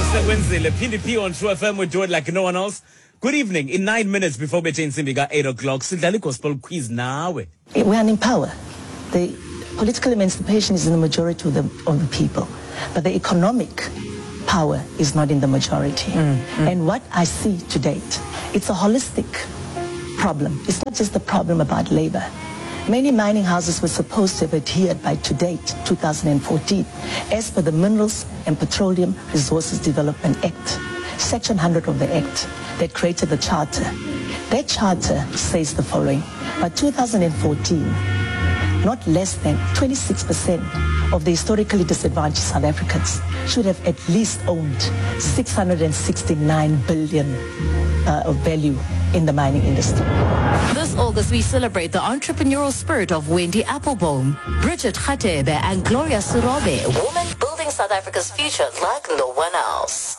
Wednesday, PDP on True FM. We do it like no one else. Good evening. In 9 minutes before we change Simbiga 8 o'clock, Sidlali Gospel Quiz now. We are in power. The political emancipation is in the majority of the people, but the economic power is not in the majority. And what I see to date, it's a holistic problem. It's not just a problem about labor. Many mining houses were supposed to have adhered by to date, 2014, as per the Minerals and Petroleum Resources Development Act, Section 100 of the Act that created the Charter. That Charter says the following: by 2014, not less than 26% of the historically disadvantaged South Africans should have at least owned 669 billion of value in the mining industry. This August, we celebrate the entrepreneurial spirit of Wendy Applebaum, Bridget Khatebe, and Gloria Sirobe, women building South Africa's future like no one else.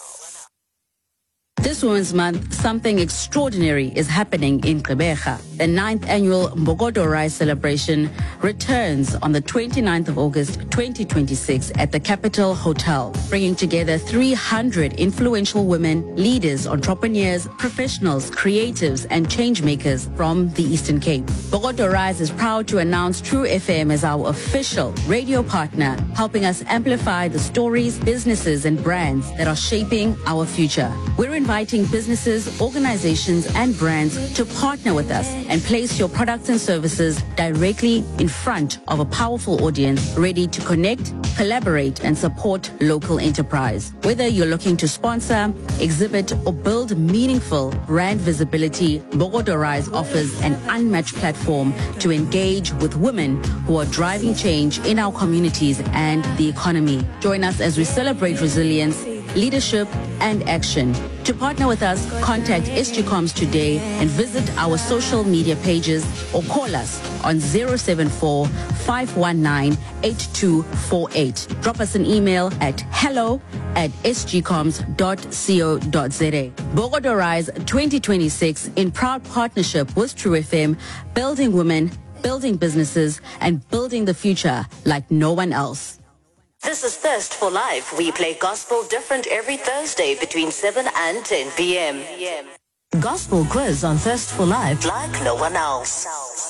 This Women's Month, something extraordinary is happening in Gqeberha. The 9th annual Mbokodo Rise celebration returns on the 29th of August 2026 at the Capitol Hotel, bringing together 300 influential women, leaders, entrepreneurs, professionals, creatives, and changemakers from the Eastern Cape. Mbokodo Rise is proud to announce True FM as our official radio partner, helping us amplify the stories, businesses, and brands that are shaping our future. We're inviting businesses, organizations, and brands to partner with us and place your products and services directly in front of a powerful audience ready to connect, collaborate, and support local enterprise. Whether you're looking to sponsor, exhibit, or build meaningful brand visibility, Mbokodo Rise offers an unmatched platform to engage with women who are driving change in our communities and the economy. Join us as we celebrate resilience, leadership, and action. To partner with us, contact SG Comms today and visit our social media pages or call us on 074-519-8248. Drop us an email at hello@sgcoms.co.za. Mbokodo Rise 2026 in proud partnership with True FM, building women, building businesses, and building the future like no one else. This is Thirst for Life. We play gospel different every Thursday between 7 and 10 p.m. Gospel quiz on Thirst for Life like no one else.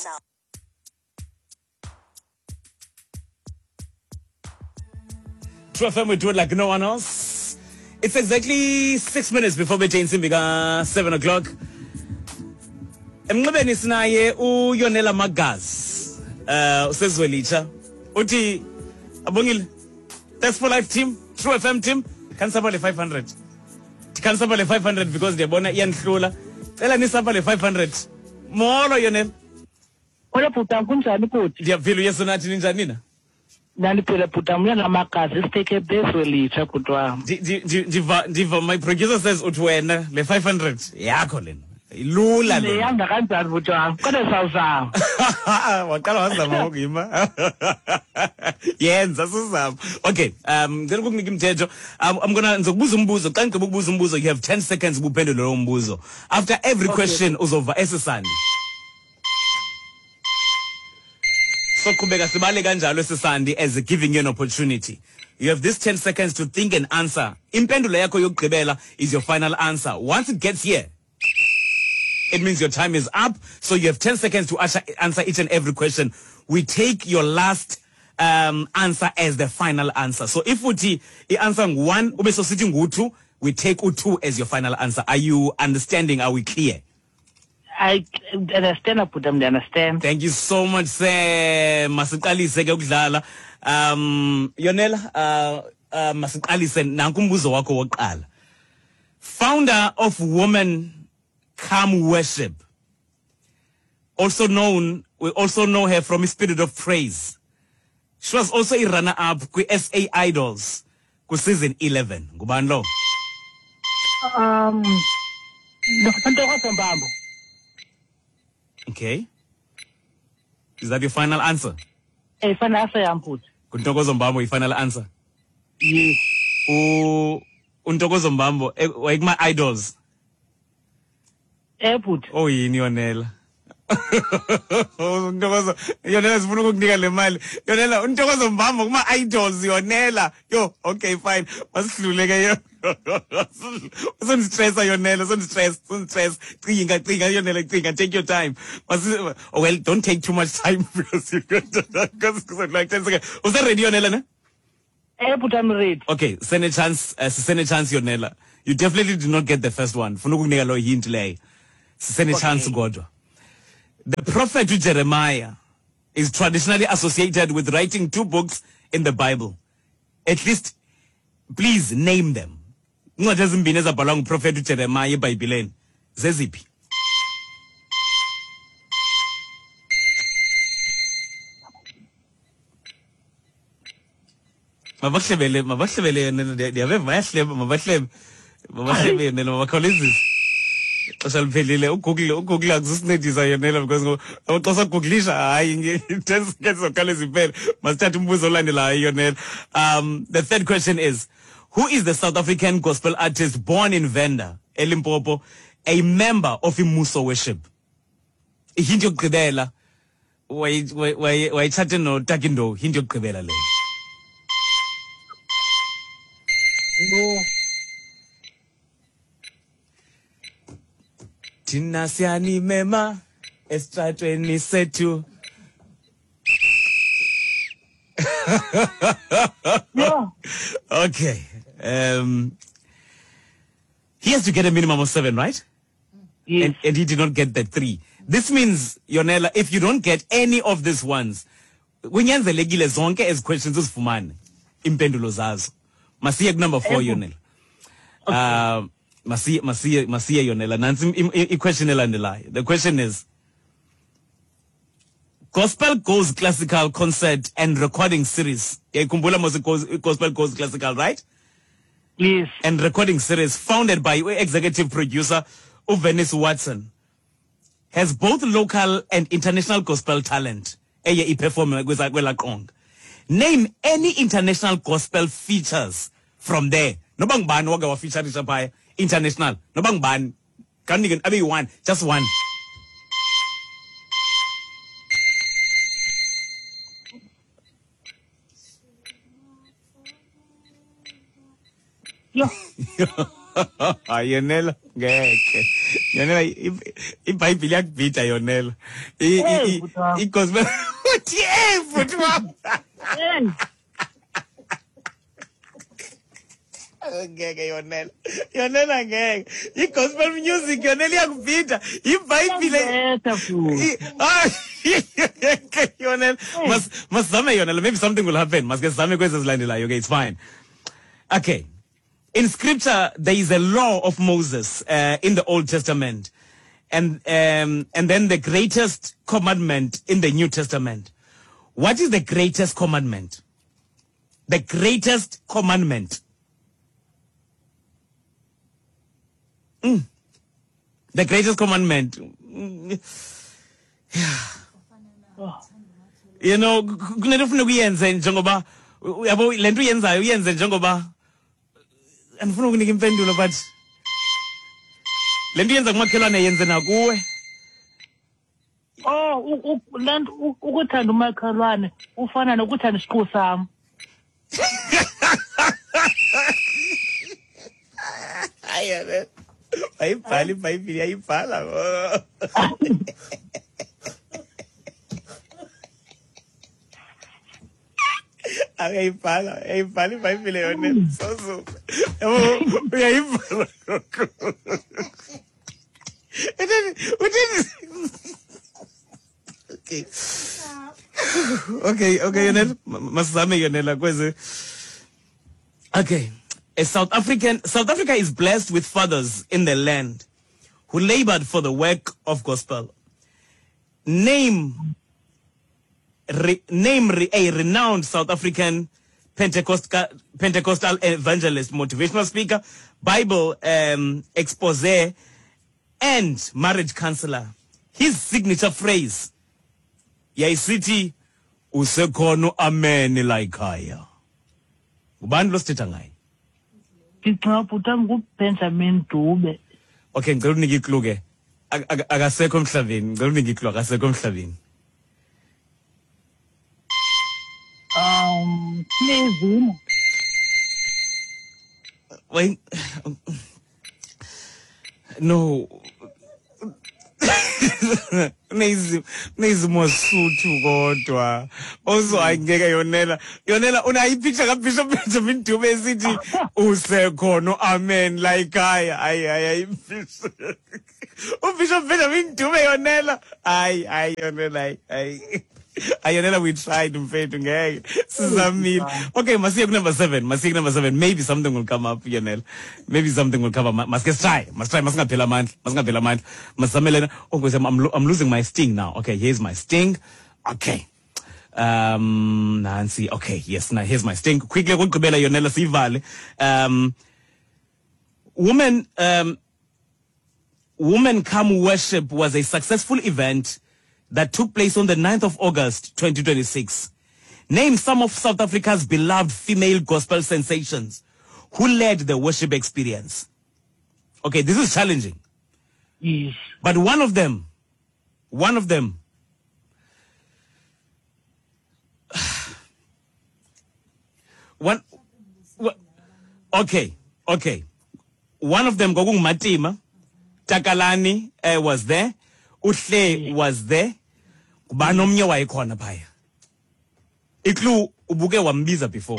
True FM, we do it like no one else. It's exactly 6 minutes before we change Simbiga 7 o'clock. Emnqebeni sinaye uYonela Magazi. Usezwelicha. Uthi abongile. Thanks for Life team, True FM team, can sample 500. Can sample 500 because they bona iyanhlula. Cela ni sample 500. Molo Yonel. Ola puta kunjani futhi? Ndiyaphila yeso nathi ninjani na? Naniphila puta mna Magazi siteke bezwelicha kutwa. Diva my producer says uthi wena le 500 yakho lena. Ilula le. Yanga kanjani butwa? Kodwa sawuzama. Waqala wazama ukuyima. Yenza sizama. Okay, ngicela ukukunika imithetho. I'm gonna ngizokubuza umbuzo. Xa ngicela ukubuza umbuzo, you have 10 seconds ukuphendula lo mbuzo. After every question uzova esisandi. So kubeka sibale kanjalo esisandi as giving you an opportunity. You have this 10 seconds to think and answer. Impendulo yakho yokugqibela is your final answer. Once it gets here, it means your time is up. So you have 10 seconds to answer each and every question. We take your last answer as the final answer. So if we answer one, ube so sitting two, we take two as your final answer. Are you understanding? Are we clear? I understand. I put them. They understand. Thank you so much, sir. Masiqalise ke ukudlala. Yonel, masiqalise nankumbuzo wakho wokuqala. Founder of Women Come Worship. We also know her from Spirit of Praise. She was also a runner-up with SA Idols season 11. Ngubani lo? Okay. Is that your final answer? Final answer yam futhi. Kuntokozo Mbambo, your final answer? Yes. Untokozo Mbambo, like my idols. Futhi. Oh, yini Yonela. Ntokozo Yonela sifuna ukukunika le mali. Yonela untokozo mbamba kuma idols Yonela. Yo, okay fine. Masihlule ke yo. Usondistressa Yonela, usondistress. Cinga Yonela, cinga, take your time. Well, don't take too much time because you got like 10 seconds. Was that ready Yonela ne? But I'm ready. Okay, send a chance Yonela. You definitely did not get the first one. Funa ukukunika lo hint le. Send a chance godwa. The prophet Jeremiah is traditionally associated with writing 2 books in the Bible. At least, please name them. Incwadi ezimbini ezabhalwa nguProphet Jeremiah eBhayibhelini. Zeziphi? Mabahlebele yena ndiyabeva bayahleba mabahlebe yena mabakhawulezise. Xesha liphelile uGoogle akusincedisa Yonela because xa sagooglisha hayi 10 seconds okhawuleza iphele masithathe umbuzo olandelayo Yonela. The third question is, who is the South African gospel artist born in Venda, eLimpopo, a member of iMuso worship? Hint yokugqibela wayithathe noTakindo, hint yokugqibela leyo. No. Thina siyanimema esitratweni sethu. Yeah. Okay. He has to get a minimum of 7, right? Yes. And he did not get the 3. This means, Yonela, if you don't get any of these ones, kunyanzelekile zonke ezi questions uzifumane impendulo zazo. Masiye number 4 Yonela. Masiye Yonela. Nansi question elandelayo. The question is, Gospel Goes Classical concert and recording series. Kumbula mos Gospel Goes Classical, right? Yes. And recording series founded by executive producer Venice Watson has both local and international gospel talent. Eye perform kwela qonga. Name any international gospel features from there. Noba ngubani wake wa featureisha phaya international. Noba ngubani. Kanike abe one, just one. Yeah. Yonela ngeke. Yonela iBhayibheli yakubhida Yonela. Gospel uthi futhi wami. Ngeke Yonela. Yonela ngeke. Gospel music Yonela yakubhida. iBhayibheli. Yonela masizame Yonela, maybe something will happen. Masizame kwezi zilandelayo. Okay, it's fine. Okay. In scripture, there is a law of Moses in the Old Testament, and then the greatest commandment in the New Testament. What is the greatest commandment? The greatest commandment. The greatest commandment. You know, kunefuna kuyenze njengoba yabo lento yenzayo uyenze njengoba andifuna ukunika impendulo but lento yenza kumakhelwane yenze nakuwe. Oh, lento ukuthanda umakhelwane ufana nokuthanda isiqu sami. Ayebe. Ayibhali iBhayibheli ayibhala. Ayibhala iBhayibheli yona. So. Uyayibhala. Okay, Yonela. Masizame Yonela kweze. Okay. South Africa is blessed with fathers in the land who labored for the work of gospel. Name a renowned South African Pentecostal evangelist, motivational speaker, Bible expose, and marriage counselor. His signature phrase, Yaisiti usekono amen laikaya. Ubani lo sithetha ngaye? Benjamin Dube. Okay, ngicela unike iklu ke. akasekho emhlabeni ngicela ngikho akasekho emhlabeni. Nezimo. Wait, no. Nezimo Suthu kodwa. Also angeke Yonela unayipicture ka Bishop Benjamin Dube esithi usekhono amen like ay Bishop Benjamin Dube Yonela ay Yonela ay Ayonela, we tried mfethu ngeke sizamile. Okay, masiye ku number 7. Maybe something will come up, Yonela. Maybe something will come up. Must try. Masingaphela amandla. Masamele. Oh, I'm losing my sting now. Okay, here's my sting. Okay. Nancy. Okay, yes. Now here's my sting. Quickly ukugqibela Yonela sivale. Women Come Worship was a successful event that took place on the 9th of August, 2026. Name some of South Africa's beloved female gospel sensations who led the worship experience. Okay, this is challenging. Yes. But one of them. Okay. One of them, Gogung Matima, Takalani was there, Uhle was there. Banomnye wayekhona phaya. Iklu ubuke wambiza before.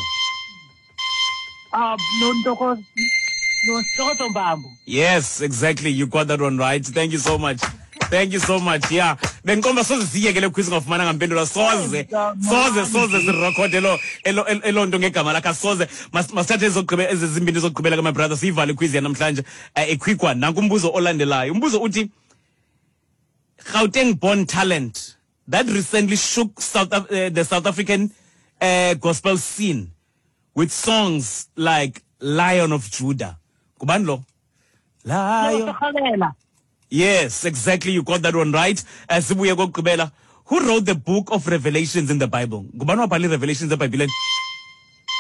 No Mbambo. Yes, exactly. You got that one right. Thank you so much. Yeah. Benkomba soze siyekele quiz ngofumana ngampendula soze sirecord elo nto ngegama lakhe soze masithathe ezimbini zokugqibela ka my brother siyivale quiz yanamhlanje a quick one. Nanku umbuzo olandelayo. Umbuzo uthi Gauteng born talent that recently shook the South African gospel scene with songs like Lion of Judah. Kubani lo? Lion. Yes, exactly. You got that one right. Sibuye kokugqibela. Who wrote the book of Revelations in the Bible? Kubani wabhale Revelations in the Bible?